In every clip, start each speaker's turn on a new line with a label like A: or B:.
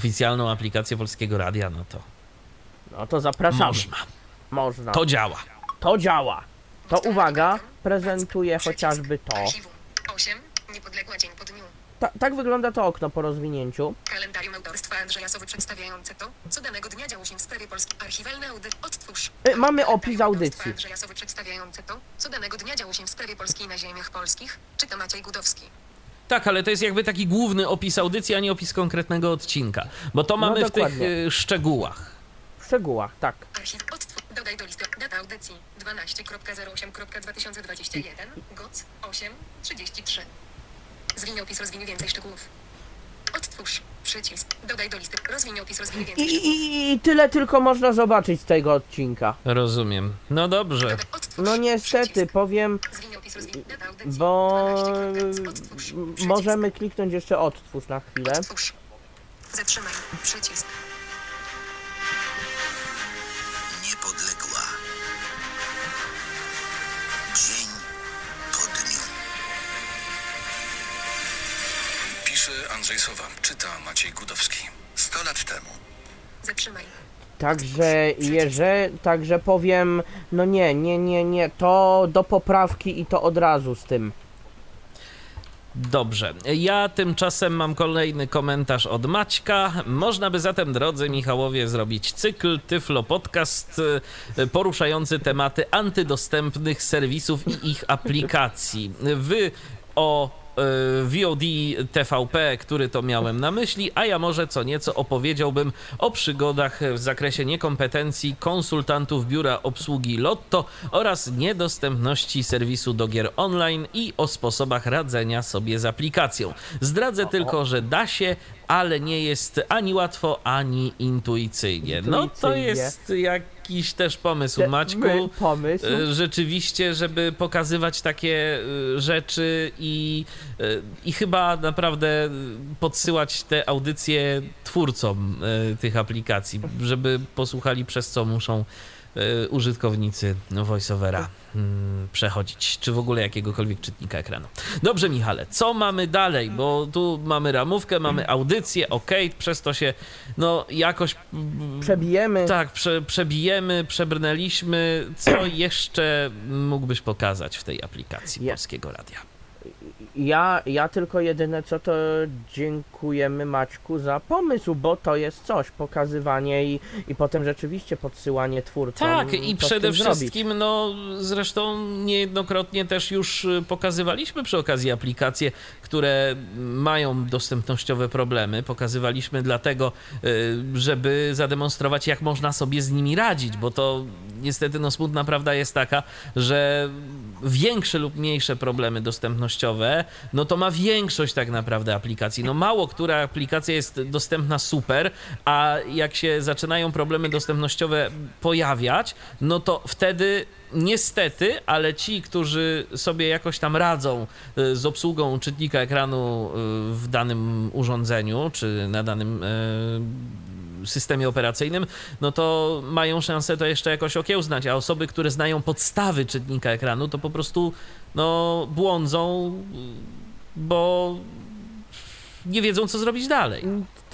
A: oficjalną aplikację Polskiego Radia, no to
B: No to zapraszamy. Można.
A: To działa.
B: To działa. To uwaga, prezentuje chociażby to.
C: Archiwum 8. Niepodległa dzień po dniu.
B: Tak wygląda to okno po rozwinięciu.
C: Kalendarium autorstwa Andrzeja Sowy przedstawiające to, co danego dnia działo się w sprawie Polski. Archiwalne odtwórz.
B: Mamy opis
C: Kalendarium autorstwa
B: audycji.
C: Andrzeja Sowy przedstawiające to, co danego dnia działo się w sprawie Polski na ziemiach polskich. Czyta Maciej Gudowski.
A: Tak, ale to jest jakby taki główny opis audycji, a nie opis konkretnego odcinka, bo to mamy w tych szczegółach.
B: W szczegółach, tak.
C: Archiw odtwórz. Dodaj do listy. Data audycji 12.08.2021. GOC 8.33. Zwiń opis, rozwiń więcej szczegółów. Odtwórz. Przycisk. Dodaj do listy. Rozwiń opis, rozwiń więcej szczegółów.
B: I tyle tylko można zobaczyć z tego odcinka.
A: Rozumiem. No dobrze.
C: Odtwórz.
B: No niestety,
C: Przycisk.
B: powiem,
C: Zwiń opis, rozwiń. Data audycji
B: bo
C: 12. Odtwórz. Przycisk.
B: możemy kliknąć jeszcze odtwórz na chwilę.
C: Otwórz. Zatrzymaj. Przycisk.
D: Niepodległa. Dzień po dniu.
E: Pisze Andrzej Sowa, czyta Maciej Gudowski.
D: 100 lat temu.
C: Zatrzymaj.
B: Także powiem, no nie, to do poprawki i to od razu z tym.
A: Dobrze. Ja tymczasem mam kolejny komentarz od Maćka. Można by zatem, drodzy Michałowie, zrobić cykl Tyflo Podcast poruszający tematy antydostępnych serwisów i ich aplikacji. Wy o VOD TVP, który to miałem na myśli, a ja może co nieco opowiedziałbym o przygodach w zakresie niekompetencji konsultantów biura obsługi Lotto oraz niedostępności serwisu do gier online i o sposobach radzenia sobie z aplikacją. Zdradzę tylko, że da się, ale nie jest ani łatwo, ani intuicyjnie. No to jest jakiś też pomysł, Maćku.
B: Pomysł.
A: Rzeczywiście, żeby pokazywać takie rzeczy i chyba naprawdę podsyłać te audycje twórcom tych aplikacji, żeby posłuchali, przez co muszą użytkownicy VoiceOvera przechodzić, czy w ogóle jakiegokolwiek czytnika ekranu. Dobrze, Michale, co mamy dalej? Bo tu mamy ramówkę, mamy audycję, przez to się jakoś
B: Przebijemy.
A: Tak, przebijemy, przebrnęliśmy. Co jeszcze mógłbyś pokazać w tej aplikacji Polskiego Radia?
B: Ja tylko jedyne co to dziękujemy Maćku za pomysł, bo to jest coś, pokazywanie i potem rzeczywiście podsyłanie twórcom.
A: Tak, i przede wszystkim, zresztą niejednokrotnie też już pokazywaliśmy przy okazji aplikacje, które mają dostępnościowe problemy. Pokazywaliśmy dlatego, żeby zademonstrować, jak można sobie z nimi radzić, bo to niestety smutna prawda jest taka, że większe lub mniejsze problemy dostępnościowe, to ma większość tak naprawdę aplikacji. Mało która aplikacja jest dostępna super, a jak się zaczynają problemy dostępnościowe pojawiać, to wtedy niestety, ale ci, którzy sobie jakoś tam radzą z obsługą czytnika ekranu w danym urządzeniu, czy na danym systemie operacyjnym, to mają szansę to jeszcze jakoś okiełznać, a osoby, które znają podstawy czytnika ekranu, to po prostu błądzą, bo nie wiedzą, co zrobić dalej.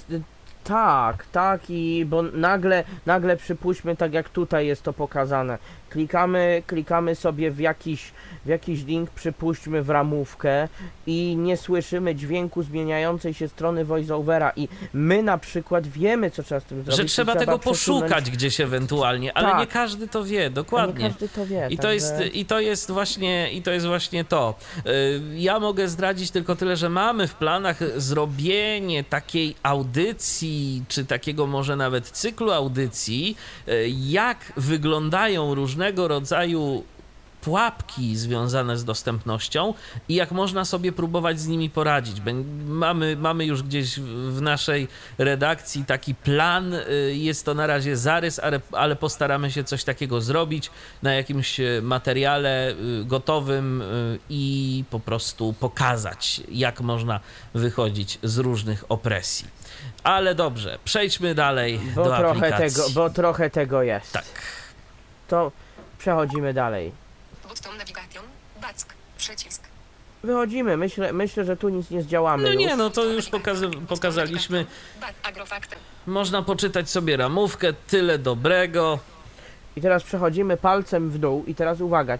B: Tak, bo nagle przypuśćmy, tak jak tutaj jest to pokazane, klikamy sobie w jakiś link, przypuśćmy w ramówkę i nie słyszymy dźwięku zmieniającej się strony voiceovera i my na przykład wiemy, co trzeba z tym zrobić.
A: Że trzeba tego poszukać gdzieś ewentualnie, ale nie każdy to wie, dokładnie.
B: Nie każdy to wie.
A: I to jest właśnie to. Ja mogę zdradzić tylko tyle, że mamy w planach zrobienie takiej audycji, czy takiego może nawet cyklu audycji, jak wyglądają różnego rodzaju pułapki związane z dostępnością i jak można sobie próbować z nimi poradzić. Mamy już gdzieś w naszej redakcji taki plan, jest to na razie zarys, ale postaramy się coś takiego zrobić na jakimś materiale gotowym i po prostu pokazać, jak można wychodzić z różnych opresji. Ale dobrze, przejdźmy dalej do aplikacji.
B: Bo trochę tego jest.
A: Tak.
B: To przechodzimy dalej.
C: Button Navigation. Back. Przycisk.
B: Wychodzimy, myślę, że tu nic nie zdziałamy
A: No
B: już.
A: nie, no to już pokazaliśmy.
C: Agrofaktem.
A: Można poczytać sobie ramówkę, tyle dobrego.
B: I teraz przechodzimy palcem w dół i teraz uwaga,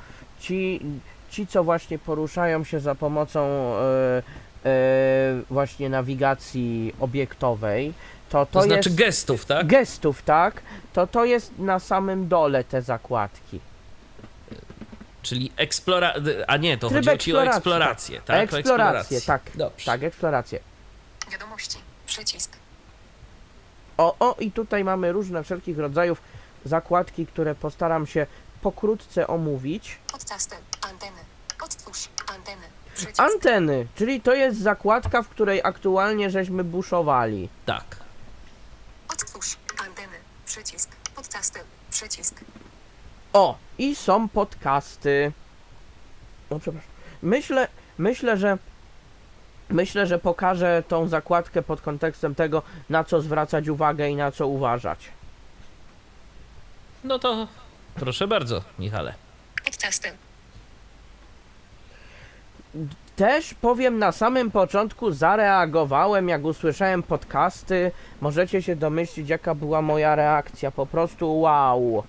B: ci co właśnie poruszają się za pomocą właśnie nawigacji obiektowej,
A: To znaczy
B: jest
A: gestów, tak?
B: gestów, tak? To jest na samym dole te zakładki.
A: Czyli a nie, to
B: Tryb
A: chodzi ci o
B: eksploracji,
A: eksplorację, tak? O
B: Eksplorację, tak.
A: Dobrze.
B: Tak, eksplorację.
C: Wiadomości. Przycisk.
B: O, i tutaj mamy różne wszelkich rodzajów zakładki, które postaram się pokrótce omówić.
C: Podcasty. Anteny. Odtwórz. Anteny. Przycisk.
B: Anteny, czyli to jest zakładka, w której aktualnie żeśmy buszowali.
A: Tak.
C: Odtwórz. Anteny. Przycisk. Podcasty. Przycisk.
B: O, i są podcasty. No przepraszam. Myślę, że pokażę tą zakładkę pod kontekstem tego, na co zwracać uwagę i na co uważać.
A: No to proszę bardzo, Michale.
C: Podcasty.
B: Też powiem, na samym początku zareagowałem, jak usłyszałem podcasty. Możecie się domyślić, jaka była moja reakcja. Po prostu wow.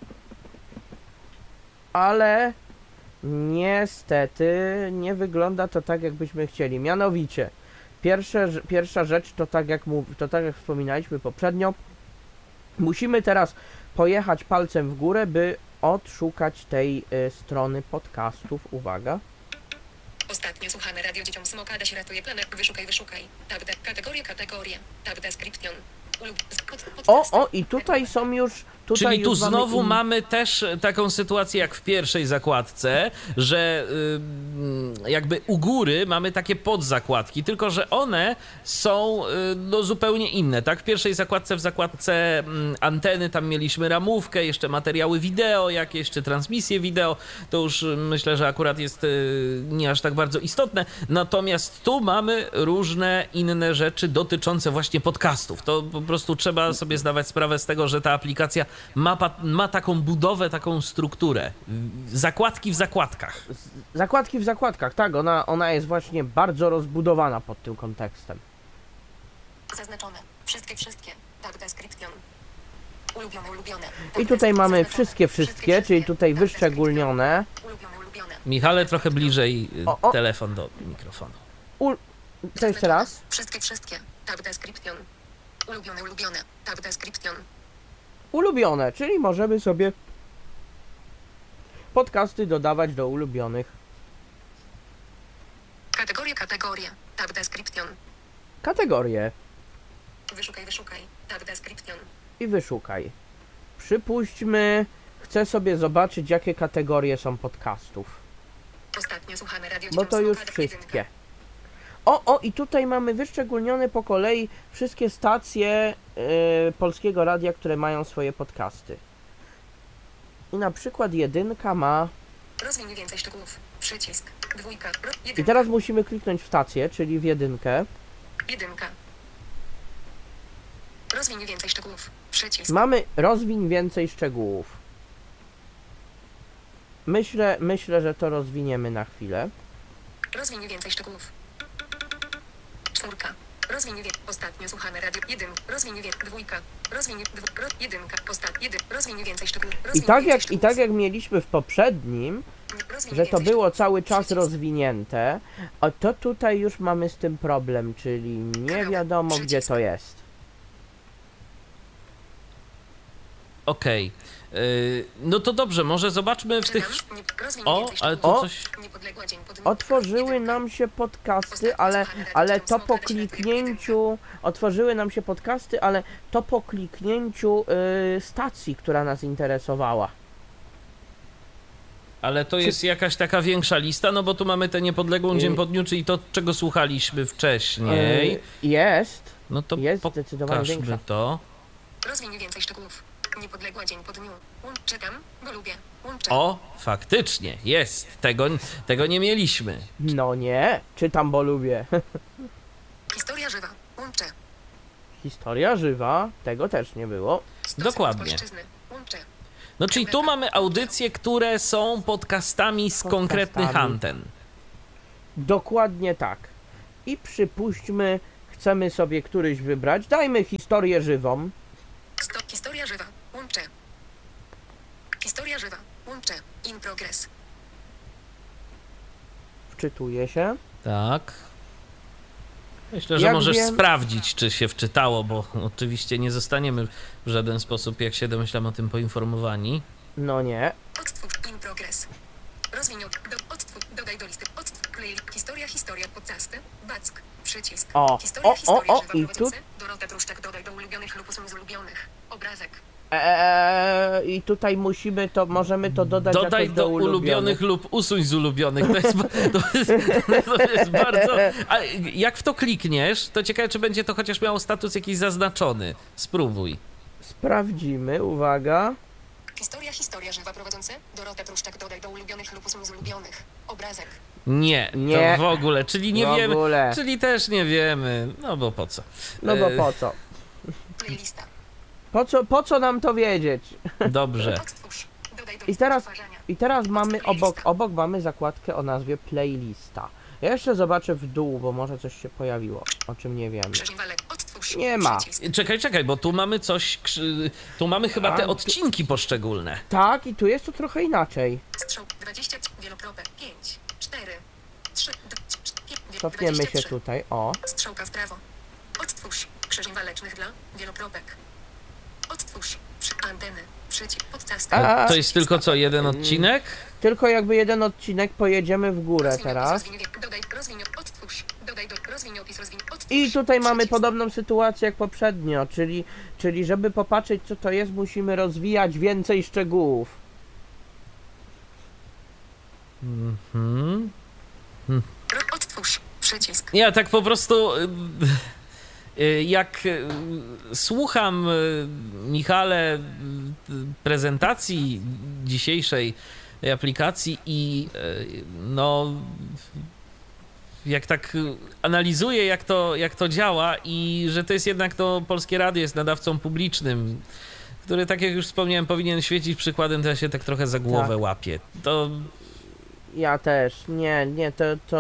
B: Ale niestety nie wygląda to tak, jakbyśmy chcieli. Mianowicie, pierwsza rzecz to tak jak wspominaliśmy poprzednio, musimy teraz pojechać palcem w górę, by odszukać tej strony podcastów. Uwaga.
C: Ostatnio słuchane radio dzieciom smoka da się ratuje planet. Wyszukaj. Tab D. Kategorie. Tab description.
B: O, i tutaj są już...
A: Czyli tu znowu mamy też taką sytuację jak w pierwszej zakładce, że jakby u góry mamy takie podzakładki, tylko że one są no, zupełnie inne, tak? W pierwszej zakładce, w zakładce anteny, tam mieliśmy ramówkę, jeszcze materiały wideo jakieś, czy transmisje wideo, to już myślę, że akurat jest nie aż tak bardzo istotne, natomiast tu mamy różne inne rzeczy dotyczące właśnie podcastów. To po prostu trzeba sobie zdawać sprawę z tego, że ta aplikacja ma taką budowę, taką strukturę. Zakładki w zakładkach.
B: Zakładki w zakładkach, tak. Ona jest właśnie bardzo rozbudowana pod tym kontekstem.
C: Zaznaczone. Wszystkie. Tab description. Ulubione.
B: I tutaj mamy wszystkie, czyli tutaj wyszczególnione.
C: Ulubione.
A: Michale, trochę bliżej telefon do mikrofonu.
B: To jeszcze raz.
C: Wszystkie. Tab description. Ulubione. Tab description.
B: Ulubione, czyli możemy sobie podcasty dodawać do ulubionych.
C: Kategorie. Tab description.
B: Kategorie
C: Wyszukaj. Tab description.
B: i wyszukaj. Przypuśćmy, chcę sobie zobaczyć, jakie kategorie są podcastów.
C: Ostatnio słuchane radio
B: Bo
C: dzieciom
B: to już
C: smoka
B: wszystkie. I tutaj mamy wyszczególnione po kolei wszystkie stacje Polskiego Radia, które mają swoje podcasty. I na przykład 1 ma...
C: Rozwiń więcej szczegółów. Przycisk. 2.
B: I teraz musimy kliknąć w stację, czyli w 1.
C: 1. Rozwiń więcej szczegółów. Przycisk.
B: Mamy rozwiń więcej szczegółów. Myślę, że to rozwiniemy na chwilę.
C: Rozwiń więcej szczegółów. 4. Rozwiń ostatnio słuchane radio 1. Rozwiń 2. Rozwiń 1. Ostatnio 1. Rozwiń więcej szczegółów.
B: I tak jak mieliśmy w poprzednim, że to było cały czas rozwinięte, to tutaj już mamy z tym problem, czyli nie wiadomo, gdzie to jest.
A: Okej. No to dobrze, może zobaczmy w tych... ale tu coś...
B: Otworzyły nam się podcasty, ale to po kliknięciu... Otworzyły nam się podcasty, ale to po kliknięciu stacji, która nas interesowała.
A: Ale to jest jakaś taka większa lista, no bo tu mamy tę niepodległą dzień po dniu, czyli to, czego słuchaliśmy wcześniej.
B: Jest.
A: No to
B: jest zdecydowanie większa.
A: To.
C: Rozwiń więcej szczegółów. Niepodległa dzień po dniu. Czytam, bo lubię. Łączę.
A: O, faktycznie, jest. Tego nie mieliśmy.
B: No nie, czytam, bo lubię.
C: Historia żywa. Łączę.
B: Historia żywa, tego też nie było.
A: Dokładnie.
C: Łączę.
A: No czyli tu mamy audycje, które są podcastami z konkretnych anten.
B: Dokładnie tak. I przypuśćmy, chcemy sobie któryś wybrać. Dajmy historię żywą.
C: Historia żywa. Łączę. Historia żywa. Łączę. In progress.
B: Wczytuje się.
A: Tak. Myślę, że
B: Jak
A: możesz
B: wiem-
A: sprawdzić, czy się wczytało, bo oczywiście nie zostaniemy w żaden sposób, jak się domyślam, o tym poinformowani.
B: No nie.
C: Odtwórz. In progress. Rozwiń. Odtwórz. Dodaj do listy. Odtwórz. Playlist. Historia. Podcasty. Back. Przycisk. Historia żywa.
B: I tu
C: Prowadzący. Dorota Truszczak. Dodaj do ulubionych lub usuń z ulubionych. Obrazek.
B: I tutaj możemy to dodać
A: Dodaj
B: jakoś
A: do ulubionych lub usuń z ulubionych. To jest bardzo... A jak w to klikniesz, to ciekawe, czy będzie to chociaż miało status jakiś zaznaczony. Spróbuj.
B: Sprawdzimy, uwaga.
C: Historia żywa. Prowadzący. Dorota Truszczak. Dodaj do ulubionych lub usuń z ulubionych. Obrazek.
A: Nie,
B: Nie.
A: to w ogóle, czyli nie
B: W
A: wiemy,
B: ogóle.
A: czyli też nie wiemy, no bo po co?
B: No bo po co?
C: Playlista.
B: Po co nam to wiedzieć?
A: Dobrze.
C: Odtwórz. Dodaj do
B: I
C: listy
B: teraz,
C: odtwarzania.
B: i teraz mamy obok mamy zakładkę o nazwie playlista. Ja jeszcze zobaczę w dół, bo może coś się pojawiło, o czym nie wiemy.
C: Przeżywalek. Odtwórz.
B: Nie ma.
C: Przycisk.
A: Czekaj, bo tu mamy coś, tu mamy chyba te
B: A,
A: odcinki poszczególne.
B: Tak, i tu jest to trochę inaczej.
C: Strzał 20. Wielopropę. 5. 4. 3.
B: Cofniemy się tutaj, o.
C: Strzałka w prawo. Odtwórz. Krzyżeń walecznych dla wielopropek. Odtwórz. Anteny. Przycisk. Podcasty.
A: To jest tylko co, jeden odcinek?
B: Tylko jakby jeden odcinek, pojedziemy w górę
C: Rozwiń
B: teraz.
C: opis, dodaj, rozwiń, odtwórz. Dodaj do, rozwiń opis, odtwórz.
B: I tutaj mamy
C: Przycisk.
B: podobną sytuację jak poprzednio, czyli żeby popatrzeć co to jest, musimy rozwijać więcej szczegółów.
A: Mhm.
C: Odtwórz. Przycisk.
A: Ja tak po prostu jak słucham, Michale, prezentacji dzisiejszej tej aplikacji i no jak tak analizuję jak to działa i że to jest jednak to Polskie Radio jest nadawcą publicznym, który, tak jak już wspomniałem, powinien świecić przykładem, to ja się tak trochę za głowę łapię. To
B: Ja też, nie,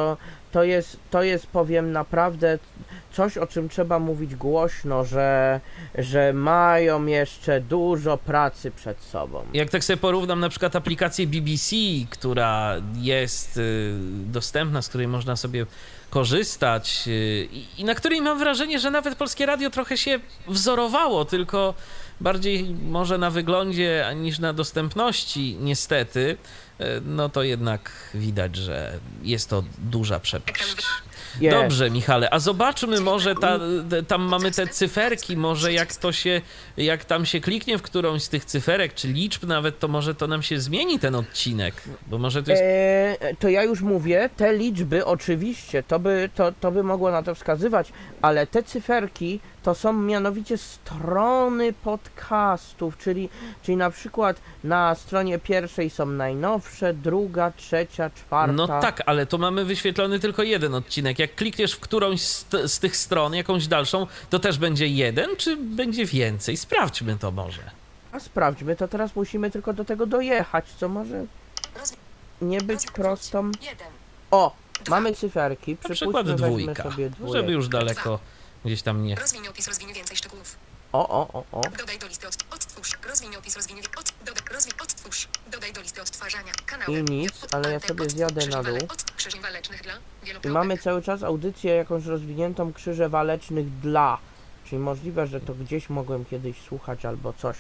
B: to jest powiem naprawdę coś, o czym trzeba mówić głośno, że mają jeszcze dużo pracy przed sobą.
A: jak tak sobie porównam na przykład aplikację BBC, która jest dostępna, z której można sobie korzystać i na której mam wrażenie, że nawet Polskie Radio trochę się wzorowało, tylko bardziej może na wyglądzie niż na dostępności, niestety, no to jednak widać, że jest to duża przepaść.
B: Jest.
A: Dobrze, Michale, a zobaczmy może, tam mamy te cyferki, może jak tam się kliknie w którąś z tych cyferek, czy liczb nawet, to może to nam się zmieni ten odcinek, bo może to jest...
B: To ja już mówię, te liczby oczywiście, to by mogło na to wskazywać, ale te cyferki to są mianowicie strony podcastów, czyli na przykład na stronie pierwszej są najnowsze, druga, trzecia, czwarta.
A: No tak, ale to mamy wyświetlony tylko jeden odcinek. Jak klikniesz w którąś z tych stron, jakąś dalszą, to też będzie jeden, czy będzie więcej? Sprawdźmy to może.
B: A sprawdźmy, to teraz musimy tylko do tego dojechać, co może nie być prostą.
C: 1.
B: O, mamy cyferki,
A: Na przykład
B: weźmy
A: dwójka,
B: sobie
A: żeby już daleko gdzieś tam nie...
C: Rozwiń opis, rozwiń więcej szczegółów.
B: O.
C: Dodaj do listy odtwórz. Rozwiń opis, odtwórz. Dodaj do listy odtwarzania. Kanały.
B: I nic, ale ja sobie zjadę na dół.
C: Krzyżeń walecznych dla
B: I
C: wielopropek.
B: mamy cały czas audycję jakąś rozwiniętą krzyże walecznych dla. Czyli możliwe, że to gdzieś mogłem kiedyś słuchać albo coś.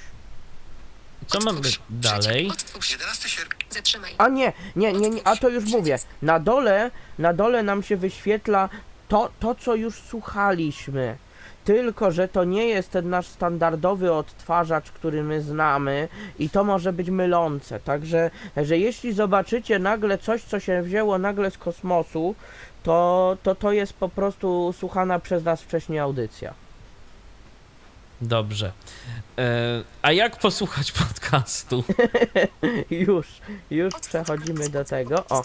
A: Co mamy dalej?
C: Odtwórz.
D: 11 sierpnia.
C: Zatrzymaj.
B: A nie, a to już mówię. Na dole nam się wyświetla to co już słuchaliśmy. Tylko że to nie jest ten nasz standardowy odtwarzacz, który my znamy i to może być mylące. Także, że jeśli zobaczycie nagle coś, co się wzięło nagle z kosmosu, to jest po prostu słuchana przez nas wcześniej audycja.
A: Dobrze. A jak posłuchać podcastu?
B: Już przechodzimy do tego. O.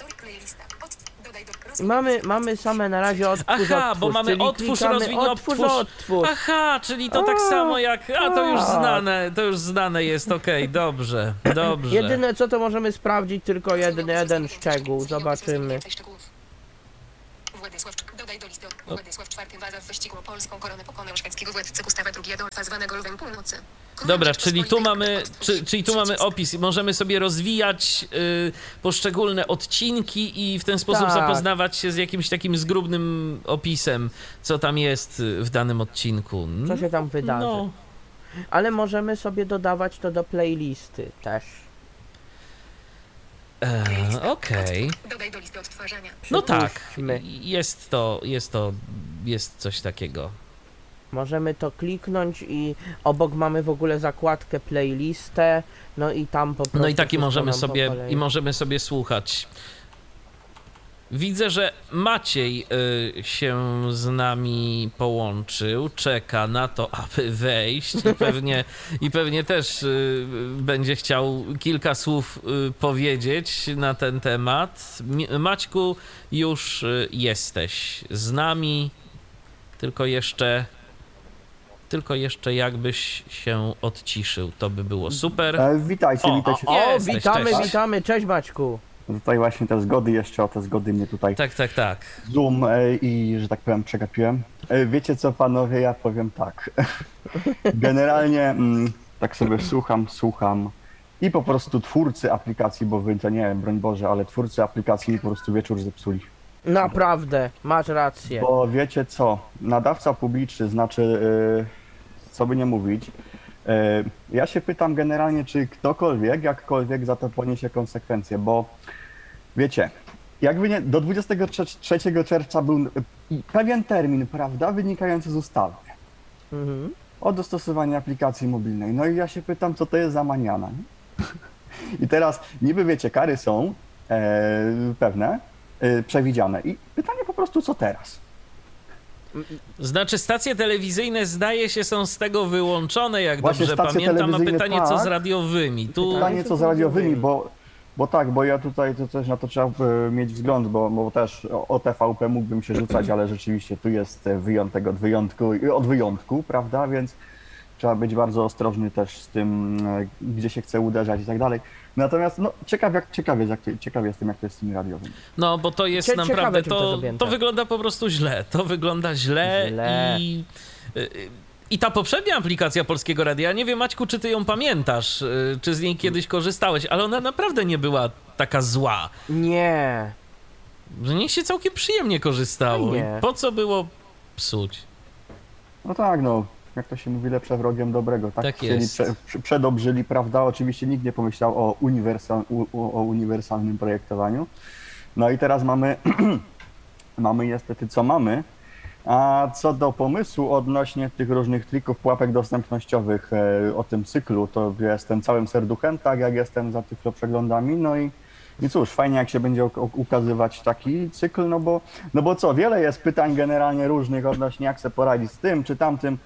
B: Mamy same na razie odtwórz.
A: Aha, bo mamy
B: czyli
A: otwórz,
B: klikamy
A: rozwiń,
B: otwórz.
A: Aha, czyli to tak samo jak... A, to już znane jest, okej, dobrze.
B: Jedyne co to możemy sprawdzić, tylko jeden szczegół, zobaczymy.
C: Władysław, dodaj do listy Władysław IV Waza w wyścigu o polską koronę pokonał szwedzkiego władcę Gustawa II Adolfa zwanego Lwem Północy.
A: Dobra, czyli tu mamy opis. Możemy sobie rozwijać poszczególne odcinki i w ten sposób
B: Tak.
A: zapoznawać się z jakimś takim zgrubnym opisem, co tam jest w danym odcinku.
B: Co się tam wydarzy.
A: No,
B: Ale możemy sobie dodawać to do playlisty też.
A: okej.
C: Dodaj do listy odtwarzania.
A: No tak,
B: Przypuśćmy.
A: jest coś takiego.
B: Możemy to kliknąć i obok mamy w ogóle zakładkę playlistę, no i tam po prostu
A: No i taki
B: wszystko
A: możemy
B: nam po
A: sobie,
B: kolei.
A: i możemy sobie słuchać. Widzę, że Maciej się z nami połączył, czeka na to, aby wejść i pewnie też będzie chciał kilka słów powiedzieć na ten temat. Maćku, już jesteś z nami, tylko jeszcze jakbyś się odciszył, to by było super.
F: Witajcie,
A: O,
F: witajcie.
A: o,
B: O,
A: Jesteś,
B: witamy,
A: cześć.
B: witamy, cześć Maćku.
F: Tutaj właśnie te zgody jeszcze, o te zgody mnie tutaj
A: Tak.
F: Zoom i, że tak powiem, przegapiłem. Wiecie co, panowie, ja powiem tak. Generalnie tak sobie słucham i po prostu twórcy aplikacji, bo wy to nie, broń Boże, ale twórcy aplikacji po prostu wieczór zepsuli.
B: Naprawdę, masz rację.
F: Bo wiecie co, nadawca publiczny, znaczy, co by nie mówić, ja się pytam generalnie, czy ktokolwiek, jakkolwiek za to poniesie konsekwencje, bo wiecie, jakby nie, do 23 czerwca był pewien termin, prawda, wynikający z ustawy
B: Mhm.
F: o dostosowaniu aplikacji mobilnej. No i ja się pytam, co to jest za maniana, nie? I teraz niby wiecie, kary są pewne, przewidziane i pytanie po prostu, co teraz?
A: Znaczy stacje telewizyjne zdaje się są z tego wyłączone, jak
F: Właśnie
A: dobrze
F: stacje
A: pamiętam, a
F: telewizyjne
A: pytanie co z
F: tak.
A: radiowymi. Tu
F: Pytanie co z radiowymi, bo ja tutaj to też na to trzeba mieć wzgląd, bo też o TVP mógłbym się rzucać, ale rzeczywiście tu jest wyjątek od wyjątku, prawda, więc trzeba być bardzo ostrożny też z tym, gdzie się chce uderzać i tak dalej. Natomiast no, ciekaw jestem, jak to jest z tymi radiowymi.
A: no bo to jest
B: Ciekawe,
A: naprawdę,
B: czym to jest
A: to
B: objęte.
A: wygląda po prostu źle. To wygląda źle. I ta poprzednia aplikacja Polskiego Radia, nie wiem Maćku, czy ty ją pamiętasz, czy z niej kiedyś korzystałeś, ale ona naprawdę nie była taka zła.
B: Nie.
A: Z niej się całkiem przyjemnie korzystało.
B: Nie.
A: I po co było psuć?
F: No tak, no, jak to się mówi, lepsze wrogiem dobrego, tak?
A: Tak
F: Chcieli
A: jest.
F: przedobrzyli, prawda? Oczywiście nikt nie pomyślał o uniwersalnym projektowaniu. No i teraz mamy, mamy niestety co mamy. A co do pomysłu odnośnie tych różnych trików, pułapek dostępnościowych o tym cyklu, to jestem całym serduchem, tak jak jestem za tyfloprzeglądami, no i cóż, fajnie jak się będzie ukazywać taki cykl, no bo co, wiele jest pytań generalnie różnych odnośnie jak sobie poradzić z tym czy tamtym,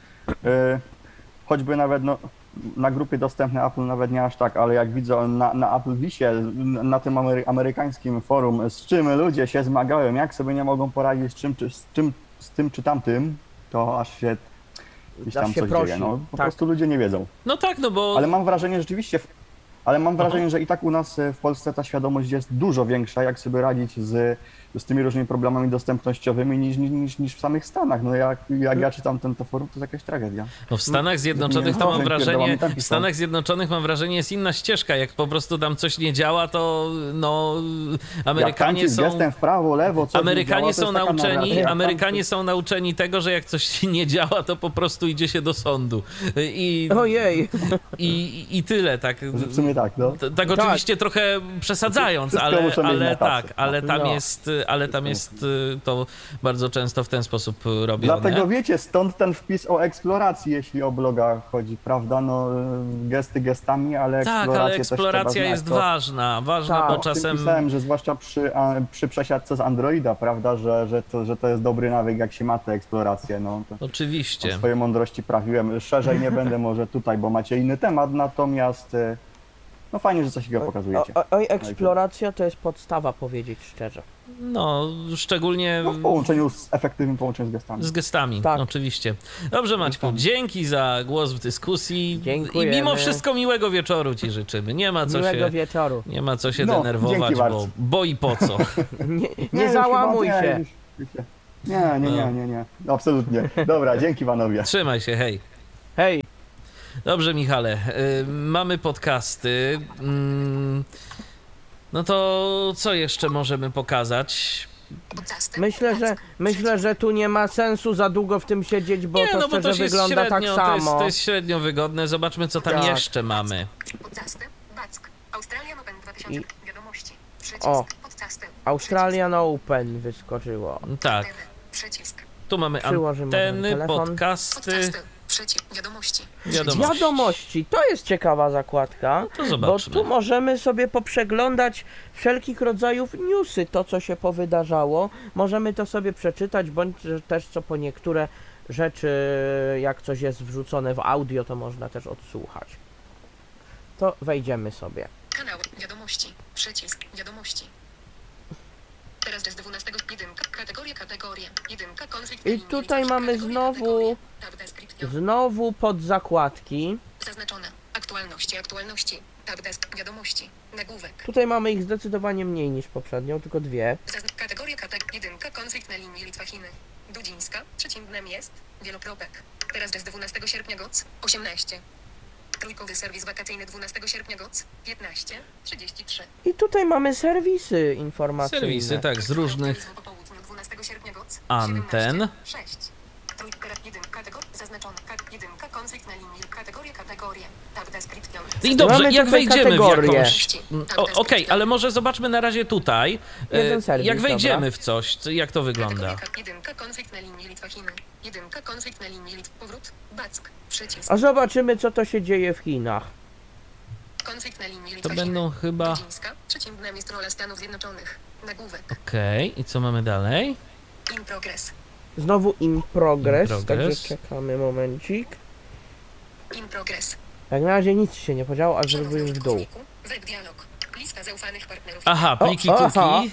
F: choćby nawet no, na grupie dostępnej Apple nawet nie aż tak, ale jak widzę na Apple Visie, na tym amerykańskim forum, z czym ludzie się zmagają, jak sobie nie mogą poradzić z tym czy tamtym, to aż się gdzieś
B: Aż
F: tam
B: się
F: coś
B: prosi,
F: dzieje. No, po
B: tak.
F: prostu ludzie nie wiedzą.
A: No tak, no bo...
F: Ale mam wrażenie rzeczywiście, że i tak u nas w Polsce ta świadomość jest dużo większa, jak sobie radzić z tymi różnymi problemami dostępnościowymi niż w samych Stanach. No jak ja czytam to forum, to jest jakaś tragedia.
A: No w Stanach Zjednoczonych to mam wrażenie, w Stanach Zjednoczonych mam wrażenie jest inna ścieżka, jak po prostu tam coś nie działa, to no Amerykanie
F: z
A: są...
F: gestem w prawo, lewo, coś
A: Amerykanie
F: nie działa,
A: są
F: to jest taka
A: nauczeni,
F: narracja.
A: Amerykanie są nauczeni tego, że jak coś nie działa, to po prostu idzie się do sądu.
B: Ojej.
A: I tyle, tak.
F: W sumie tak, no.
A: Tak oczywiście trochę przesadzając,
F: Wszystko muszą mieć
A: ale
F: na
A: tak,
F: tacy.
A: ale tam jest to bardzo często w ten sposób robione.
F: Dlatego wiecie, stąd ten wpis o eksploracji, jeśli o bloga chodzi, prawda? No gesty gestami, ale
A: Tak,
F: eksplorację
A: ale
F: też
A: eksploracja
F: trzeba
A: jest
F: znać.
A: ważna,
B: Tak,
A: bo
F: O tym
A: czasem...
F: pisałem, że zwłaszcza przy przesiadce z Androida, prawda, że to jest dobry nawyk, jak się ma tę eksplorację. No, to
A: Oczywiście.
F: o swojej mądrości prawiłem. Szerzej nie będę może tutaj, bo macie inny temat, natomiast no fajnie, że coś takiego pokazujecie.
B: Oj, eksploracja to jest podstawa, powiedzieć szczerze.
A: No, szczególnie
F: No, w połączeniu z efektywnym połączeniem z gestami.
A: z gestami,
B: Tak.
A: oczywiście. Dobrze Maćku, dzięki za głos w dyskusji.
B: Dziękujemy.
A: I mimo wszystko miłego wieczoru ci życzymy. Nie ma co
B: Miłego
A: się...
B: wieczoru.
A: Nie ma co się
F: No,
A: denerwować,
F: dzięki bardzo.
A: bo i po co.
B: Nie załamuj
F: już chyba
B: się.
F: już się Nie. Absolutnie. Dobra, dzięki panowie.
A: Trzymaj się, hej.
B: Hej,
A: Dobrze, Michale, mamy podcasty. No to co jeszcze możemy pokazać?
C: Podcasty.
B: myślę, że tu nie ma sensu za długo w tym siedzieć, bo
A: Nie,
B: to
A: no bo
B: szczerze
A: to jest
B: wygląda
A: średnio,
B: tak
A: to jest,
B: samo.
A: to jest średnio wygodne. Zobaczmy, co tam
B: Tak.
A: jeszcze mamy.
C: Podcasty. Back. Australian Open 2000. Wiadomości. Przycisk.
B: O.
C: Podcasty.
B: Australian Open wyskoczyło.
A: Tak,
C: Anteny. Przycisk.
A: tu mamy
B: Przyłożymy
A: anteny,
B: telefon.
A: podcasty,
C: Podcasty. Przycisk. Wiadomości.
B: Wiadomości, to jest ciekawa zakładka,
A: To
B: bo
A: zobaczmy.
B: tu możemy sobie poprzeglądać wszelkich rodzajów newsy, to co się powydarzało. Możemy to sobie przeczytać, bądź też co po niektóre rzeczy, jak coś jest wrzucone w audio, to można też odsłuchać. To wejdziemy sobie.
C: Kanał. Wiadomości. Przycisk. Wiadomości. Teraz jest 12. Jedynka. Kategorie. Jedynka. Konflikt.
B: I tutaj mamy znowu
C: Tab description.
B: podzakładki.
C: Zaznaczone. Aktualności. Tab desk. Wiadomości. Nagłówek.
B: Tutaj mamy ich zdecydowanie mniej niż poprzednio, tylko dwie.
C: Kategoria jedynka. Konflikt na linii Litwa-Chiny. Dudzińska. Przeciwnym jest. Wielokropek. Teraz jest 12 sierpnia GOC. 18. Trójkowy serwis wakacyjny 12 sierpnia GOC. 15:33.
B: I tutaj mamy serwisy informacyjne.
A: Serwisy, tak, z różnych
C: Po południu 12 sierpnia GOC.
A: anten.
C: 6. Trójka. Kategoria. Zaznaczone. Jedynka. Konflikt na linii. Kategorie. Tab description.
A: I dobrze,
B: Mamy
A: jak
B: tutaj
A: wejdziemy w
B: kategorie.
A: jakąś... Okej, ale może zobaczmy na razie tutaj,
B: Jeden serwis,
A: jak wejdziemy
B: dobra.
A: w coś, jak to wygląda.
C: Jedynka. Konflikt na linii Litwa-Chiny. Jedynka. Konflikt na linii Powrót. Back. Przycisk.
B: A zobaczymy, co to się dzieje w Chinach.
C: Konflikt na linii
A: To
C: Litwa-Chiny.
A: będą chyba...
C: Dudzińska. Przeciwnym jest rola Stanów Zjednoczonych. Nagłówek.
A: Okej, i co mamy dalej?
C: In progress.
B: Znowu in progress,
A: In progress.
B: także czekamy momencik.
C: In progress.
B: Jak na razie nic się nie podziało, aż zrobił w dół.
C: Web dialog. Lista zaufanych partnerów.
A: Aha, pliki,
B: aha.
A: cookie.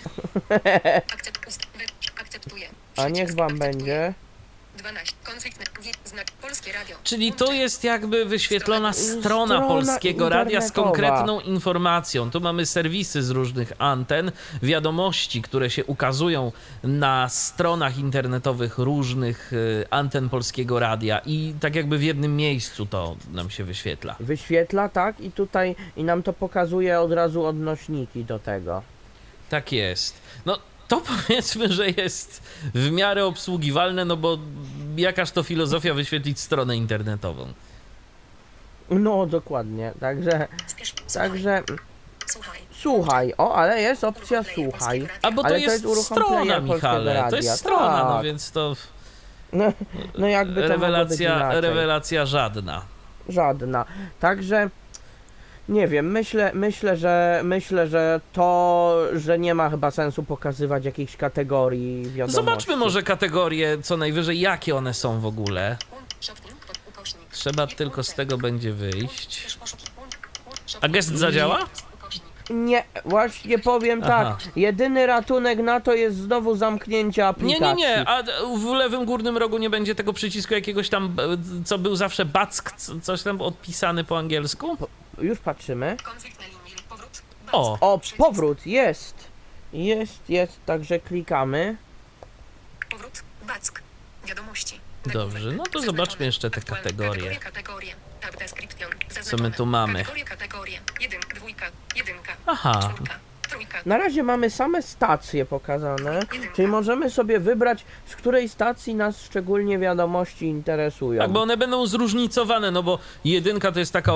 C: Akceptuję.
B: A niech
C: Przycisk.
B: wam
C: Akceptuję.
B: będzie.
C: 12. Konflikt na znak Polskie Radio.
A: Czyli to jest jakby wyświetlona strona
B: Strona
A: Polskiego Radia z
B: internetowa.
A: konkretną informacją. Tu mamy serwisy z różnych anten, wiadomości, które się ukazują na stronach internetowych różnych anten Polskiego Radia i tak jakby w jednym miejscu to nam się wyświetla.
B: Wyświetla, tak? I tutaj i nam to pokazuje od razu odnośniki do tego.
A: Tak jest. No to powiedzmy, że jest w miarę obsługiwalne, no bo jakaż to filozofia wyświetlić stronę internetową.
B: No, dokładnie. Także,
C: Słuchaj.
B: słuchaj. O, ale jest opcja słuchaj.
A: A bo to
B: Ale to
A: jest
B: jest uruchom
A: strona,
B: player Polskiego
A: Michale, to
B: Radia,
A: jest strona, no
B: tak.
A: więc to
B: No jakby to mogło być inaczej.
A: rewelacja żadna.
B: Żadna. Także nie wiem, myślę, że to, że nie ma chyba sensu pokazywać jakichś kategorii wiadomości.
A: Zobaczmy może kategorie, co najwyżej, jakie one są w ogóle. Trzeba tylko z tego będzie wyjść. A gest zadziała?
B: Nie, właśnie powiem
A: Aha.
B: tak, jedyny ratunek na to jest znowu zamknięcie aplikacji.
A: Nie, a w lewym górnym rogu nie będzie tego przycisku jakiegoś tam, co był zawsze back, coś tam odpisany po angielsku?
B: Już patrzymy.
C: Konflikt na linii Powrót.
A: O,
B: O, powrót, jest, także klikamy.
C: Powrót. Back. Wiadomości.
A: dobrze, no to zobaczmy jeszcze te kategorie.
C: Tab description.
A: Co my tu mamy?
C: Kategorie. Jedynka.
A: Aha,
C: Trójka.
B: Na razie mamy same stacje pokazane, czyli możemy sobie wybrać, z której stacji nas szczególnie wiadomości interesują.
A: tak, bo one będą zróżnicowane, no bo jedynka to jest taka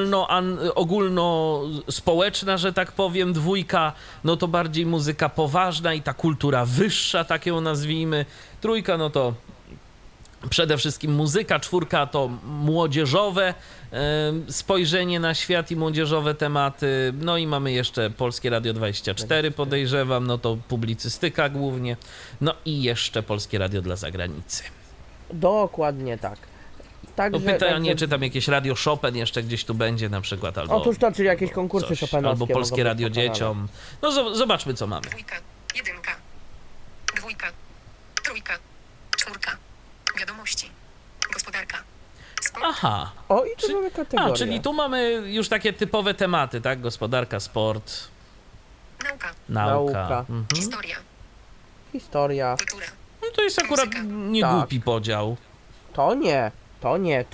A: ogólnospołeczna, że tak powiem, dwójka, no to bardziej muzyka poważna i ta kultura wyższa, tak ją nazwijmy, trójka, no to przede wszystkim muzyka, czwórka to młodzieżowe spojrzenie na świat i młodzieżowe tematy, no i mamy jeszcze Polskie Radio 24, podejrzewam, no to publicystyka głównie, no i jeszcze Polskie Radio dla zagranicy.
B: Dokładnie tak.
A: No
B: Także,
A: pytanie, czy tam jakieś Radio Chopin jeszcze gdzieś tu będzie na przykład, albo
B: Otóż to, czyli jakieś konkursy
A: coś,
B: chopinowskie.
A: albo Polskie
B: mogą być
A: Radio
B: pokazane.
A: Dzieciom. No zobaczmy, co mamy.
C: Dwójka. Jedynka. Dwójka. Trójka. Czwórka. Wiadomości. Gospodarka. Sport.
A: Aha,
B: O, i tu mamy kategorię.
A: czyli tu mamy już takie typowe tematy, tak? Gospodarka, sport,
C: Nauka.
A: nauka.
B: Nauka.
A: Mhm.
C: Historia.
B: Historia.
C: Kultura.
A: to jest akurat nie
B: Tak.
A: głupi podział.
B: To nie,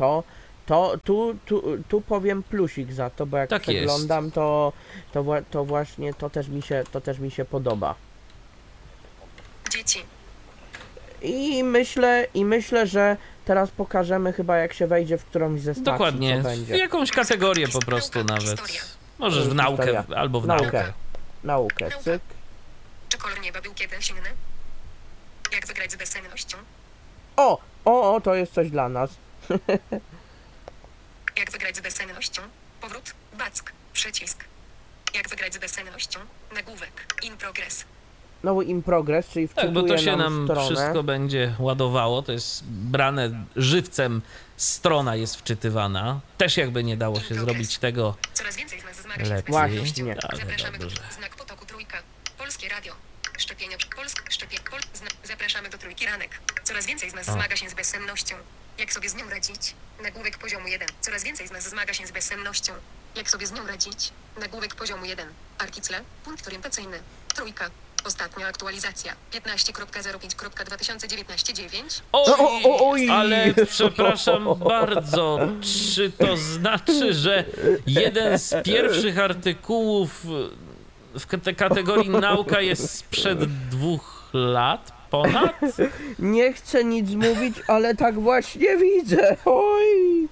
B: tu powiem plusik za to, bo jak
A: Tak jest.
B: przeglądam, to właśnie to też mi się podoba.
C: Dzieci.
B: I myślę, że teraz pokażemy chyba, jak się wejdzie w którąś ze stacji,
A: Dokładnie,
B: co
A: w
B: będzie.
A: jakąś kategorię po prostu nawet. Możesz w naukę
B: Historia.
A: albo w naukę.
B: Naukę, cyk.
C: Czy kolor nieba był kiedyś inny? Jak wygrać z bezsennością?
B: O, to jest coś dla nas.
C: Jak wygrać z bezsennością? Powrót, back, przycisk. Jak wygrać z bezsennością? Nagłówek, in progress.
B: Znowu in progress, czyli
A: Tak, bo to
B: wczytuje
A: się nam
B: stronę.
A: wszystko będzie ładowało, to jest brane żywcem, strona jest wczytywana. Też jakby nie dało się zrobić tego
C: Coraz więcej z nas zmaga się z
A: lepiej.
C: bezsennością.
B: Właśnie.
A: Ale
C: Zapraszamy do
A: dobrze.
C: znak potoku trójka. Polskie radio. Szczepienia. Zapraszamy do trójki ranek. Coraz więcej z nas
A: O.
C: zmaga się z bezsennością. Jak sobie z nią radzić? Nagłówek poziomu 1. Coraz więcej z nas zmaga się z bezsennością. Jak sobie z nią radzić? Nagłówek poziomu 1. Article. Punkt orientacyjny. Trójka. Ostatnia aktualizacja. 15.05.2019
B: Oj.
A: Ale przepraszam bardzo, czy to znaczy, że jeden z pierwszych artykułów w kategorii nauka jest sprzed 2 lat ponad?
B: Nie chcę nic mówić, ale tak właśnie widzę. Oj.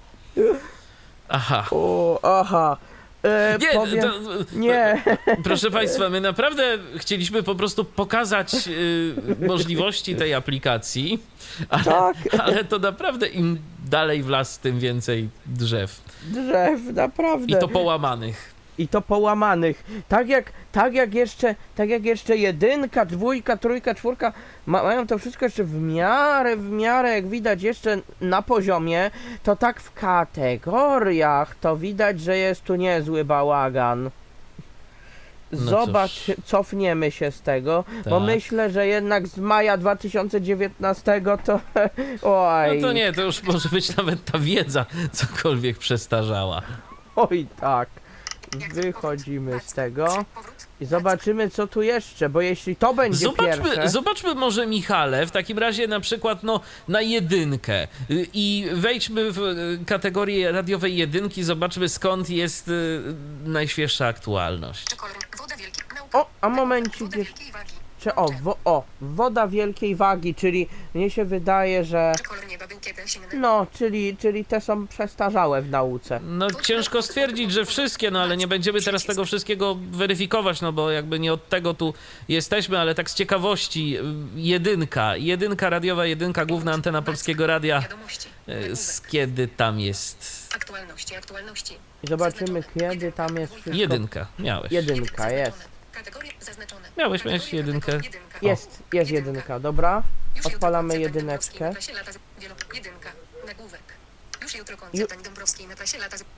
A: Aha.
B: Aha.
A: Nie,
B: Powiem...
A: to,
B: Nie.
A: proszę Państwa, my naprawdę chcieliśmy po prostu pokazać możliwości tej aplikacji,
B: Tak.
A: ale to naprawdę im dalej w las, tym więcej drzew.
B: Drzew, naprawdę.
A: I to połamanych.
B: I to połamanych. Tak jak jeszcze jedynka, dwójka, trójka, czwórka mają to wszystko jeszcze w miarę, jak widać jeszcze na poziomie, to tak w kategoriach to widać, że jest tu niezły bałagan.
A: No
B: Zobacz,
A: cóż.
B: cofniemy się z tego, bo
A: Tak.
B: myślę, że jednak z maja 2019 to... Oj,
A: No to nie, to już może być nawet ta wiedza cokolwiek przestarzała.
B: oj tak. Wychodzimy z tego i zobaczymy, co tu jeszcze, bo jeśli to będzie pierwsze...
A: Zobaczmy może, Michale, w takim razie na przykład na jedynkę i wejdźmy w kategorię radiowej jedynki, zobaczmy skąd jest najświeższa aktualność.
C: Czy kolor woda wielkiej nauka?
B: O, a momencik
C: Woda
B: jeszcze...
C: wielkiej wagi.
B: Czy woda wielkiej wagi, czyli mnie się wydaje, że...
C: Czy kolor nieba był kiedyś inny?
B: No, czyli te są przestarzałe w nauce.
A: No ciężko stwierdzić, że wszystkie, no ale nie będziemy teraz tego wszystkiego weryfikować, no bo jakby nie od tego tu jesteśmy, ale tak z ciekawości, jedynka radiowa, jedynka, główna antena Polskiego Radia,
C: Wiadomości.
A: z kiedy tam jest?
C: Aktualności.
B: I zobaczymy, kiedy tam jest wszystko...
A: Jedynka, miałeś.
B: Jedynka jest.
C: Kategorie zaznaczone.
A: Miałeś mieć jedynkę.
B: Jest jedynka, dobra. Odpalamy jedyneczkę.
C: Jedynka. Nagłówek. Już jutro koncert Ani Dąbrowskiej na trasie lata.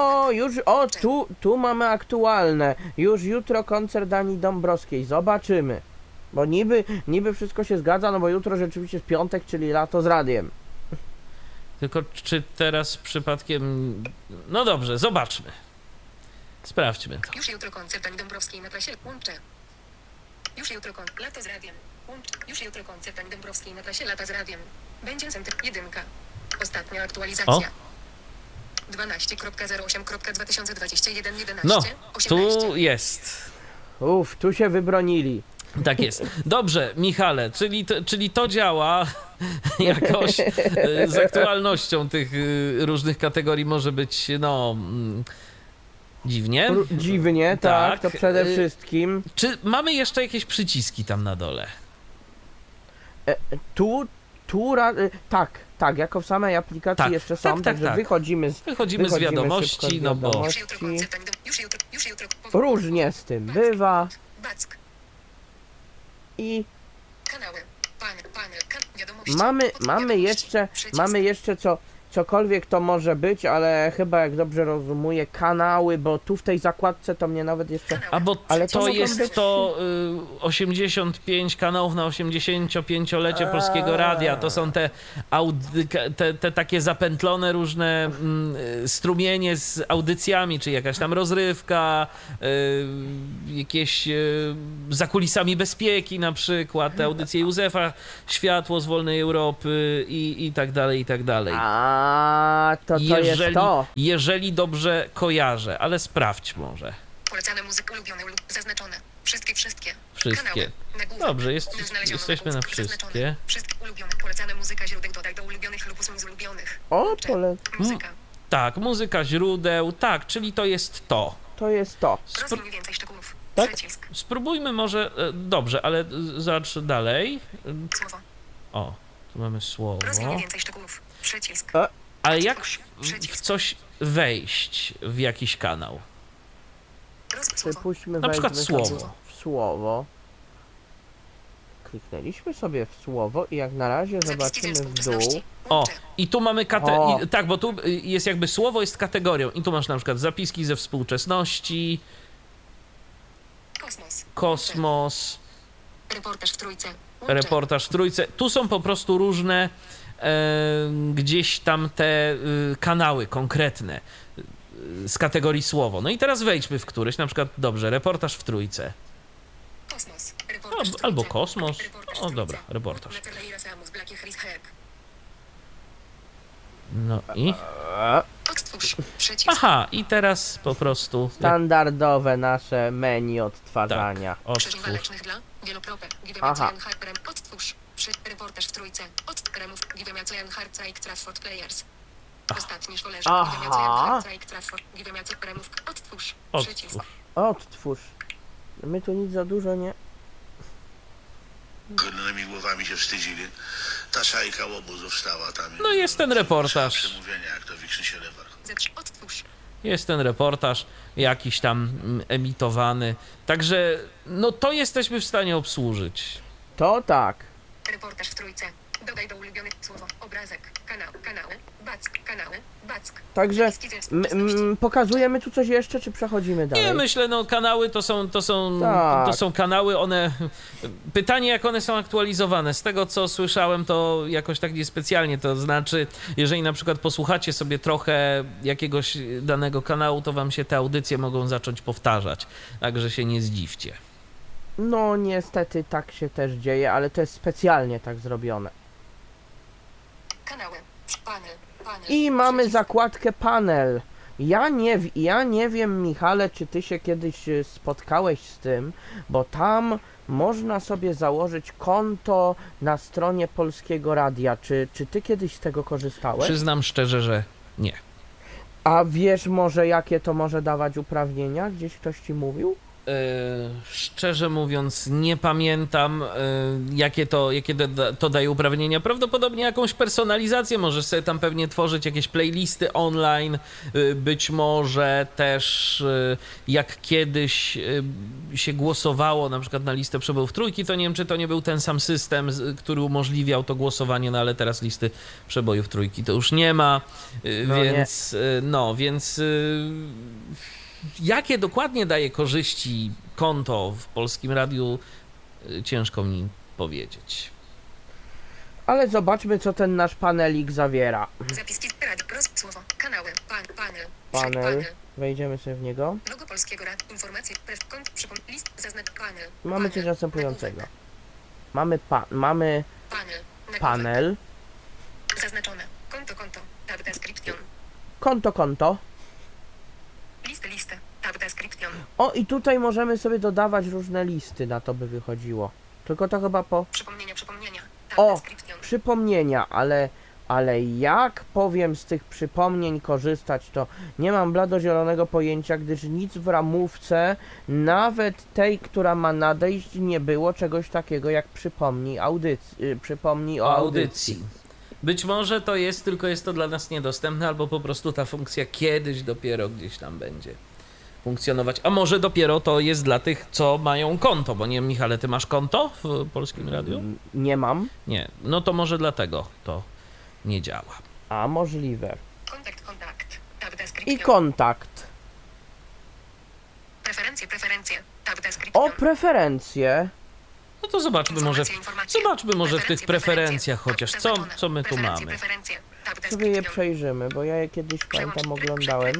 B: Tu mamy aktualne. Już jutro koncert Ani Dąbrowskiej. Zobaczymy. Bo niby wszystko się zgadza, no bo jutro rzeczywiście jest piątek, czyli lato z radiem.
A: Tylko czy teraz przypadkiem... No dobrze, zobaczmy. Sprawdźmy to.
C: Już jutro koncert Ani Dąbrowskiej na trasie. Łączę. Już jutro koncert lato z radiem. Łączę. Już jutro koncert Ani Dąbrowskiej na trasie lata z radiem. Będzie center jedynka. Ostatnia aktualizacja.
A: O.
C: 12.08.2021
A: No,
C: 18.
A: tu jest.
B: Tu się wybronili.
A: Tak jest. Dobrze, Michale, czyli to działa jakoś z aktualnością tych różnych kategorii może być, no, dziwnie.
B: Dziwnie, tak, to przede wszystkim.
A: Czy mamy jeszcze jakieś przyciski tam na dole?
B: Tak, jako w samej aplikacji
A: Tak,
B: jeszcze są,
A: tak,
B: także
A: tak.
B: wychodzimy z
A: Wychodzimy z wiadomości,
B: szybko z
A: no bo...
B: wiadomości.
C: Już jutro koncert Ani już jutro.
B: Różnie z tym bywa
C: Back.
B: i
C: Kanały. Panel. Wiadomości.
B: mamy jeszcze cokolwiek to może być, ale chyba jak dobrze rozumuję, kanały, bo tu w tej zakładce to mnie nawet jeszcze...
A: A bo
B: Ale to
A: to
B: mogą
A: jest
B: być-
A: to 85 kanałów na 85-lecie Polskiego Radia. To są te takie zapętlone różne strumienie z audycjami, czy jakaś tam rozrywka, jakieś za kulisami bezpieki na przykład, te audycje Józefa, Światło z Wolnej Europy i tak dalej, i tak dalej.
B: A to jest to.
A: Jeżeli dobrze kojarzę, ale sprawdź może.
C: Polecane muzyki ulubione lub zaznaczone. Wszystkie.
A: Wszystkie.
C: Kanały. Nagłówek.
A: Dobrze,
C: Znaleziono
A: jesteśmy na
C: nagłówek
A: wszystkie.
C: zaznaczone. Wszystkie ulubione. Polecane muzyka źródeł dodaj do ulubionych lub usuń z ulubionych.
B: O,
C: Muzyka.
A: Tak, muzyka źródeł, tak, czyli to jest to.
B: to jest to.
C: Rozwij więcej szczegółów.
B: Tak?
C: Przycisk.
A: Spróbujmy może, dobrze, ale zacz dalej.
C: Słowo.
A: O, tu mamy słowo.
C: Rozwij więcej szczegółów. Przycisk.
A: Ale jak w coś wejść w jakiś kanał?
C: Słowo.
B: Przypuśćmy,
A: Na przykład
B: weźmy
A: słowo.
B: sobie w słowo. Kliknęliśmy sobie w słowo i jak na razie
C: Zapiski ze
B: zobaczymy w dół.
C: współczesności.
A: O,
C: Łącze.
A: i tu mamy
B: O.
A: tak, bo tu jest jakby słowo jest kategorią i tu masz na przykład zapiski ze współczesności,
C: Kosmos.
A: kosmos,
C: Reportaż w trójce. Łącze.
A: reportaż w trójce. Tu są po prostu różne gdzieś tam te kanały konkretne z kategorii słowo. No i teraz wejdźmy w któryś, na przykład, dobrze, reportaż w trójce.
C: Kosmos. Reportaż w trójce.
A: Albo kosmos.
C: Reportaż w
A: O,
C: trójce.
A: dobra, reportaż.
C: Natalia Samus, Blackie Chris Heck.
A: No i...
C: Odtwórz. Przycisk.
A: Aha, i teraz po prostu...
B: Standardowe nasze menu odtwarzania.
C: Przeżyń
A: Otwórz.
C: walecznych dla wielopropek.
B: Aha.
C: Odtwórz. Reportaż w trójce. Kremów. Giwemiacojan Harcaik Trafford Players. Ostatni szkolerz.
B: Aha.
C: Giwemiacojan Harcaik Trafford. Giwemiacojan Kremów. Odtwórz. Przycisk.
A: Otwórz.
B: Odtwórz. My tu nic za dużo nie...
D: Górnymi głowami się wstydzili. Ta szajka łobuzu wstała tam.
A: No jest ten reportaż.
D: Przemówienia, jak to wikrzy się lewa.
C: Odtwórz.
A: Jest ten reportaż jakiś tam emitowany. Także no to jesteśmy w stanie obsłużyć.
B: To tak.
C: Reportaż w trójce. Dodaj do ulubionych słowo. Obrazek. Kanały. Back. Kanały. Back.
B: Także
C: Zapiski ze współczesności.
B: pokazujemy tu coś jeszcze, czy przechodzimy dalej?
A: Nie, myślę, no kanały
B: Tak.
A: to są kanały, one... Pytanie, jak one są aktualizowane. Z tego, co słyszałem, to jakoś tak niespecjalnie. To znaczy, jeżeli na przykład posłuchacie sobie trochę jakiegoś danego kanału, to wam się te audycje mogą zacząć powtarzać. Także się nie zdziwcie.
B: No niestety tak się też dzieje, ale to jest specjalnie tak zrobione.
C: Kanały. Panel.
B: I mamy
C: Przycisk.
B: zakładkę panel. Ja nie wiem, Michale, czy ty się kiedyś spotkałeś z tym, bo tam można sobie założyć konto na stronie Polskiego Radia. Czy ty kiedyś z tego korzystałeś?
A: Przyznam szczerze, że nie.
B: A wiesz może, jakie to może dawać uprawnienia? Gdzieś ktoś ci mówił?
A: Szczerze mówiąc, nie pamiętam, jakie to daje uprawnienia. Prawdopodobnie jakąś personalizację, możesz sobie tam pewnie tworzyć jakieś playlisty online, być może też jak kiedyś się głosowało na przykład na listę przebojów trójki, to nie wiem, czy to nie był ten sam system, który umożliwiał to głosowanie, no ale teraz listy przebojów trójki to już nie ma, więc jakie dokładnie daje korzyści konto w Polskim Radiu, ciężko mi powiedzieć.
B: Ale zobaczmy, co ten nasz panelik zawiera.
C: Zapiski. Słowo. Kanały. Panel.
B: Panel. Wejdziemy sobie w niego.
C: Logo Polskiego Radia. Informacje. Kont. List. Zaznacz. Panel.
B: Mamy coś następującego. Mamy
C: Panel.
B: panel.
C: Zaznaczone. Konto. Tab description.
B: Konto.
C: Listę. Tab description.
B: O, i tutaj możemy sobie dodawać różne listy, na to by wychodziło. Tylko to chyba po
C: Przypomnienia. Tab
B: O!
C: description.
B: przypomnienia, ale jak powiem z tych przypomnień korzystać, to nie mam bladozielonego pojęcia, gdyż nic w ramówce, nawet tej, która ma nadejść, nie było czegoś takiego jak przypomnij o audycji.
A: Być może to jest, tylko jest to dla nas niedostępne, albo po prostu ta funkcja kiedyś dopiero gdzieś tam będzie funkcjonować. A może dopiero to jest dla tych, co mają konto, bo nie wiem, Michale, ty masz konto w Polskim Radiu?
B: Nie mam.
A: Nie, no to może dlatego to nie działa.
B: A, możliwe.
C: Kontakt. Tab
B: I
C: description.
B: kontakt.
C: Preferencje. Tab
B: O,
C: description.
B: preferencje.
A: No to zobaczmy może, zobaczmy może w tych preferencjach chociaż, co my tu mamy.
C: Preferencje. Tab
B: Sobie je
C: description.
B: przejrzymy, bo ja je kiedyś pamiętam oglądałem.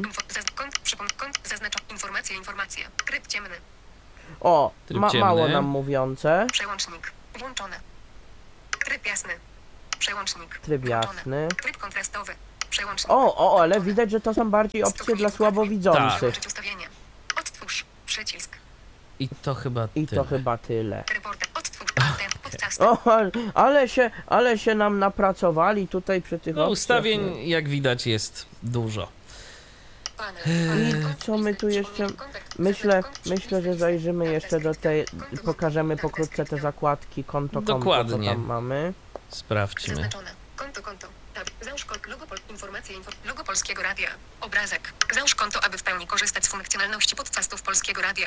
C: Informacje. Tryb ciemny.
B: O,
A: Tryb ciemny.
B: mało nam mówiące.
C: Przełącznik. Włączone. Tryb jasny. Przełącznik.
B: Tryb
C: Włączone.
B: jasny.
C: Tryb kontrastowy. Przełącznik.
B: O, ale widać, że to są bardziej opcje dla słabowidzących.
C: Przełączyć ustawienie. Odtwórz. Przycisk.
A: I to chyba
B: I
A: tyle.
B: to chyba tyle.
C: Reporter. Odtwórz. Podcast.
B: O, ale się nam napracowali tutaj przy tych
A: No
B: opcjach.
A: ustawień jak widać jest dużo.
B: I co my tu jeszcze... Myślę, że zajrzymy jeszcze do tej... Pokażemy pokrótce te zakładki konto,
A: Dokładnie.
B: co tam mamy.
A: Sprawdźmy.
C: Zaznaczone. Konto. Tab. Załóż logo informacje. Logo Polskiego Radia. Obrazek. Załóż konto, aby w pełni korzystać z funkcjonalności podcastów Polskiego Radia.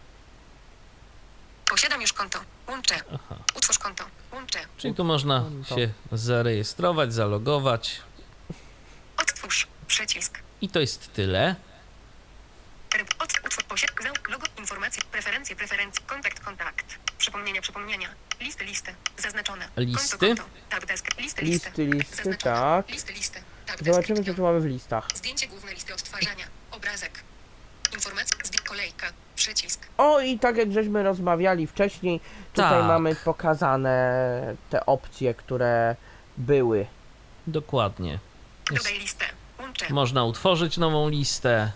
C: Posiadam już konto. Łączę.
A: Aha.
C: Utwórz konto. Łączę.
A: Czyli tu można się zarejestrować, zalogować
C: Odtwórz. Przycisk.
A: i to jest tyle.
C: Utwórz logo informacje. Preferencje. Kontakt. Przypomnienia. Listy. Zaznaczone.
A: Listy?
C: Konto. Tab desk.
B: Listy,
C: Zaznaczone.
B: tak.
C: Listy. Tab
B: Zobaczymy, co
C: desk.
B: tu mamy w listach.
C: Zdjęcie główne listy odtwarzania. Obrazek. Informacja. Kolejka. Przycisk.
B: O, i tak jak żeśmy rozmawiali wcześniej, tutaj
A: Tak.
B: mamy pokazane te opcje, które były.
A: Dokładnie. Jest,
C: Dodaj listę. Łączę.
A: można utworzyć nową listę.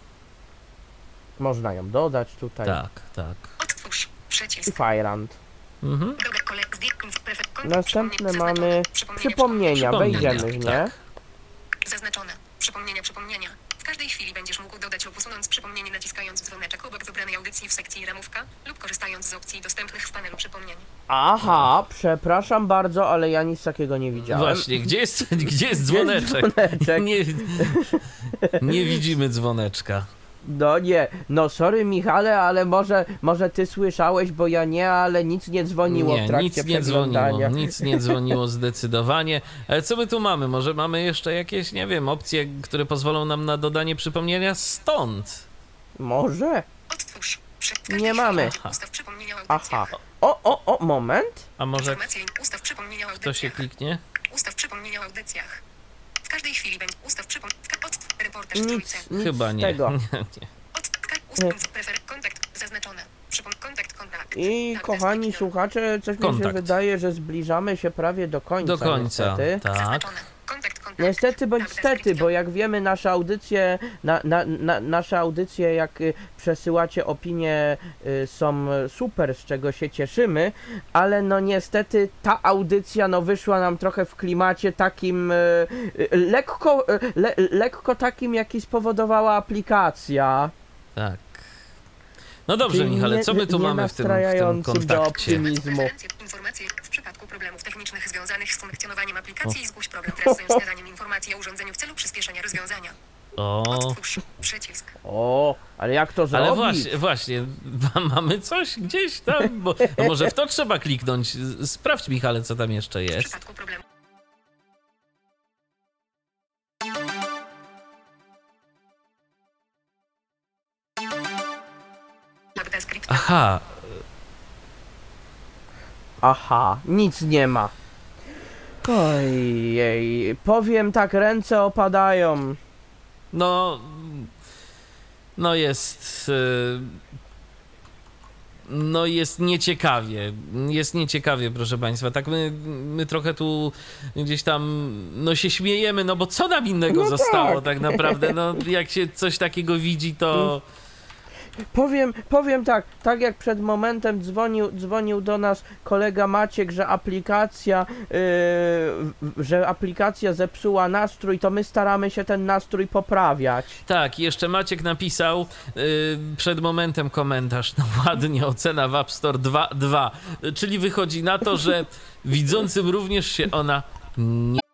B: Można ją dodać tutaj.
A: Tak.
C: Odtwórz.
B: I
C: Przycisk.
B: Firehand.
A: Mhm.
C: Dodaj
B: Następne mamy przypomnienia. Wejdziemy w nie.
A: Tak.
C: Zaznaczone. Przypomnienia. W każdej chwili będziesz mógł dodać lub usunąć przypomnienie naciskając dzwoneczek obok wybranej audycji w sekcji ramówka lub korzystając z opcji dostępnych w panelu przypomnień.
B: Aha, przepraszam bardzo, ale ja nic takiego nie widziałem.
A: Właśnie, gdzie jest dzwoneczek?
B: dzwoneczek?
A: Nie widzimy dzwoneczka.
B: No nie, no sorry Michale, ale może ty słyszałeś, bo ja nie, ale nic nie dzwoniło w trakcie
A: nic nie dzwoniło,
B: przeglądania.
A: nic nie dzwoniło zdecydowanie. Ale co my tu mamy? Może mamy jeszcze jakieś, nie wiem, opcje, które pozwolą nam na dodanie przypomnienia stąd?
B: Może?
C: Odtwórz.
B: Nie mamy.
C: Ustaw przypomnienia o
B: Aha.
C: audycjach.
B: O, moment.
A: A może
C: Informacje. Ustaw przypomnienia o
A: kto się
C: audycjach.
A: kliknie?
C: Ustaw przypomnienia o audycjach. W każdej chwili będzie ustaw przypomnienia. Reportaż
B: Nic
C: trójce.
A: Chyba
B: z
A: nie.
B: tego.
A: Nie.
C: Kontakt zaznaczone. Kontakt.
B: I
C: Tab
B: kochani
C: description.
B: słuchacze, coś mi się
A: Kontakt.
B: wydaje, że zbliżamy się prawie do końca.
A: Do końca,
B: Niestety.
A: tak.
C: Zaznaczone. Kontakt.
B: Niestety bądź
C: Tab
B: stety,
C: description.
B: bo jak wiemy nasze audycje, nasze audycje jak przesyłacie opinie są super, z czego się cieszymy, ale no niestety ta audycja no wyszła nam trochę w klimacie takim lekko takim, jaki spowodowała aplikacja.
A: Tak. No dobrze,
B: Czyli
A: Michale, co my tu
B: nie
A: mamy w tym
B: nastrajającym do
A: kontakcie?
B: optymizmu.
C: Informacje w przypadku problemów technicznych związanych z funkcjonowaniem aplikacji i zgłoś problem wraz z wskazaniem informacji o urządzeniu w celu przyspieszenia rozwiązania.
A: O,
C: Odtwórz. Przycisk.
B: O, ale jak to zrobić?
A: ale właśnie, mamy coś gdzieś tam, bo no może w to trzeba kliknąć. Sprawdź, Michale, co tam jeszcze
C: W
A: jest.
C: przypadku problemu. Tab description.
A: Aha,
B: Nic nie ma. Ojej, powiem tak, ręce opadają.
A: no jest... No jest nieciekawie, proszę Państwa. Tak my trochę tu gdzieś tam się śmiejemy, no bo co nam innego
B: No
A: zostało
B: tak.
A: tak naprawdę? No jak się coś takiego widzi, to...
B: Powiem tak jak przed momentem dzwonił do nas kolega Maciek, że aplikacja zepsuła nastrój, to my staramy się ten nastrój poprawiać.
A: Tak, jeszcze Maciek napisał przed momentem komentarz, no ładnie, ocena w App Store 2.2, czyli wychodzi na to, że widzącym również się ona nie